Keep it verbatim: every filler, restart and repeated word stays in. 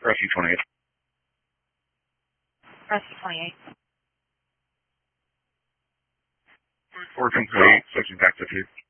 Rescue twenty-eight. Rescue twenty-eight. Report complete. Switching back to two.